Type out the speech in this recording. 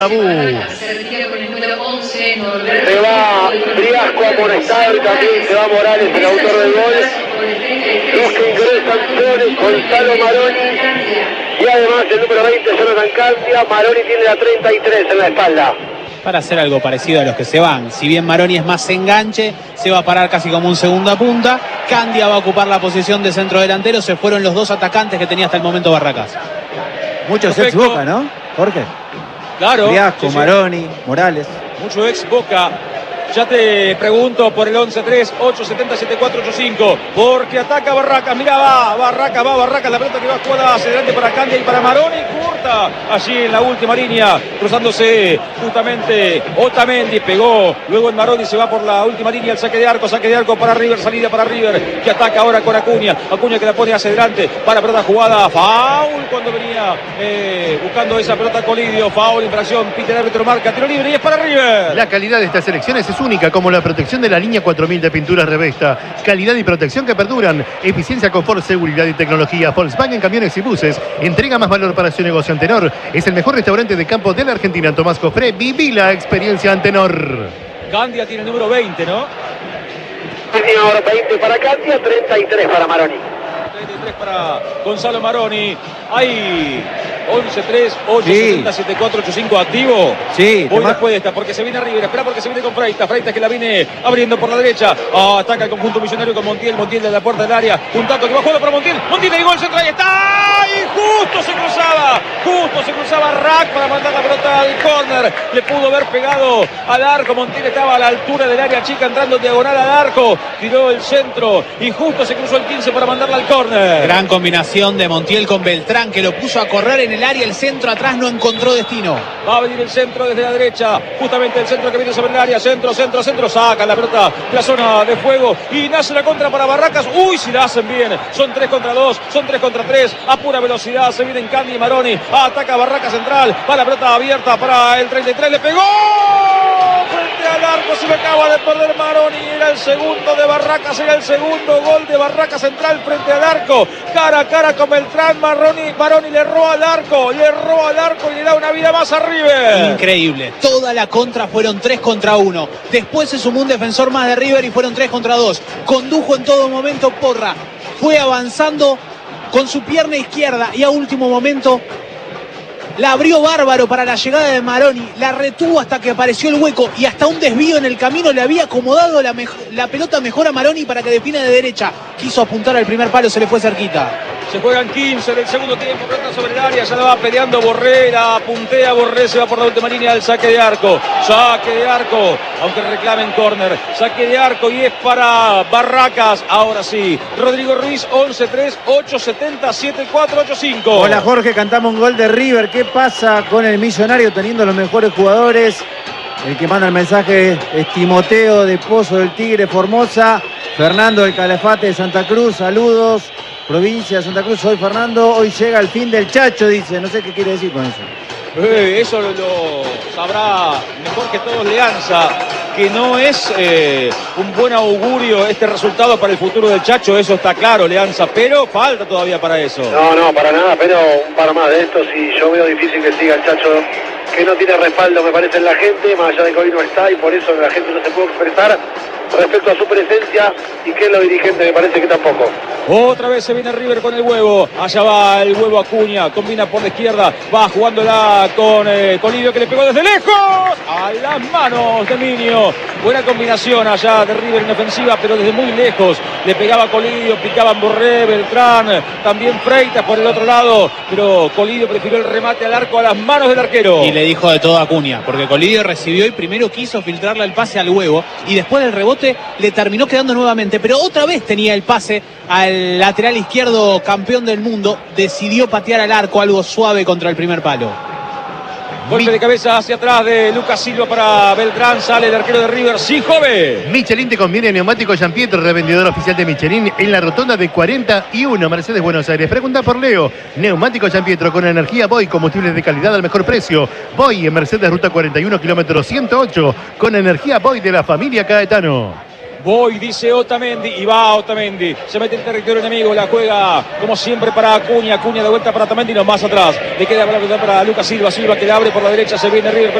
Se va Briasco a amonestar, también se va Morales, el autor del gol. Los que ingresan son Gonzalo Maroni y además el número 20, Jonathan Candia. Maroni tiene la 33 en la espalda. Para hacer algo parecido a los que se van. Si bien Maroni es más enganche, se va a parar casi como un segunda punta. Candia va a ocupar la posición de centro delantero. Se fueron los dos atacantes que tenía hasta el momento Barracas. Muchos ex Boca, ¿no, Jorge? Claro. Briasco, sí. Maroni, Morales. Mucho ex Boca. Ya te pregunto por el 11-3-870-7485. Porque ataca Barracas. Mirá, va Barracas. La pelota que va jugada hacia adelante para Candia y para Maroni. Curta allí en la última línea. Cruzándose justamente Otamendi. Pegó. Luego el Maroni se va por la última línea. El saque de arco para River. Salida para River. Que ataca ahora con Acuña. Acuña que la pone hacia adelante. Para pelota jugada. Foul cuando venía buscando esa pelota Colidio. Foul, infracción. Pita el árbitro, marca. Tiro libre y es para River. La calidad de estas selecciones es única, como la protección de la línea 4000 de pinturas Revesta. Calidad y protección que perduran. Eficiencia, confort, seguridad y tecnología. Volkswagen Camiones y Buses entrega más valor para su negocio. Antenor es el mejor restaurante de campo de la Argentina. Tomás Cofré, viví la experiencia Antenor. Candia tiene el número 20, ¿no? Tenía ahora 20 para Candia, 33 para Maroni. 33 para Gonzalo Maroni. Hay 11-3-870-7485 activo. Sí. Voy después de esta, porque se viene a River. Espera porque se viene con Freitas. Freitas que la viene abriendo por la derecha. Ataca el conjunto millonario con Montiel. Montiel de la puerta del área. Un taco que va jugando para Montiel. Montiel y gol central. Ahí está. Y justo se cruzaba Rack para mandar la pelota al córner. Le pudo haber pegado al arco. Montiel estaba a la altura del área chica, entrando diagonal al arco. Tiró el centro y justo se cruzó el 15 para mandarla al córner. Gran combinación de Montiel con Beltrán, que lo puso a correr en el área. El centro atrás no encontró destino. Va a venir el centro desde la derecha. Justamente el centro que viene sobre el área. Centro. Saca la pelota de la zona de fuego. Y nace la contra para Barracas. Uy, si la hacen bien. Son 3 contra 2. Son 3 contra 3. A pura velocidad se vienen Candia y Maroni. Ataca Barracas central. Va la pelota abierta para el 33. Le pegó. Frente al arco. Se me acaba de perder Maroni. Era el segundo de Barracas. Era el segundo gol de Barracas central frente al arco. Cara a cara con Beltrán. Maroni le erró al arco. Y le da una vida más a River. Increíble. Toda la contra fueron 3 contra 1. Después se sumó un defensor más de River y fueron 3 contra 2. Condujo en todo momento Porra. Fue avanzando con su pierna izquierda y a último momento la abrió bárbaro para la llegada de Maroni. La retuvo hasta que apareció el hueco y hasta un desvío en el camino le había acomodado la pelota mejor a Maroni para que defina de derecha. Quiso apuntar al primer palo, se le fue cerquita. Se juegan 15 del segundo tiempo, pelota sobre el área, ya la va peleando Borré, la puntea Borré, se va por la última línea del saque de arco, aunque reclamen córner, saque de arco y es para Barracas, ahora sí, Rodrigo Ruiz, 11-3-870-7485. Hola Jorge, cantamos un gol de River. ¿Qué pasa con el Millonario teniendo los mejores jugadores? El que manda el mensaje es Timoteo de Pozo del Tigre, Formosa. Fernando del Calafate de Santa Cruz, saludos. Provincia de Santa Cruz, soy Fernando. Hoy llega el fin del Chacho, dice. No sé qué quiere decir con eso. Eso lo sabrá mejor que todos Leanza, que no es un buen augurio este resultado para el futuro del Chacho, eso está claro, Leanza, pero falta todavía para eso. No, para nada, pero un par más de estos y yo veo difícil que siga el Chacho, que no tiene respaldo, me parece, en la gente, más allá de que hoy no está y por eso la gente no se puede expresar respecto a su presencia y que los dirigentes me parece que tampoco. Otra vez se viene River con el huevo. Allá va el huevo Acuña. Combina por la izquierda. Va jugándola con Colidio que le pegó desde lejos. A las manos de Minio. Buena combinación allá de River en ofensiva, pero desde muy lejos. Le pegaba Colidio, picaban Borré, Beltrán, también Freitas por el otro lado. Pero Colidio prefirió el remate al arco a las manos del arquero. Y le dijo de todo a Acuña, porque Colidio recibió y primero quiso filtrarle el pase al huevo. Y después del rebote le terminó quedando nuevamente. Pero otra vez tenía el pase al lateral izquierdo campeón del mundo. Decidió patear al arco, algo suave contra el primer palo. Golpe de cabeza hacia atrás de Lucas Silva para Beltrán. Sale el arquero de River, sí, joven. Michelin te conviene neumático Giampietro, revendedor oficial de Michelin en la rotonda de 41 Mercedes Buenos Aires. Pregunta por Leo. Neumático Giampietro con energía Boy, combustibles de calidad al mejor precio. Boy en Mercedes Ruta 41, kilómetro 108, con energía Boy de la familia Caetano. Voy, dice Otamendi, y va Otamendi. Se mete en territorio enemigo, la juega como siempre para Acuña. Acuña de vuelta para Otamendi, no más atrás. Le queda para Lucas Silva. Silva que le abre por la derecha, se viene River.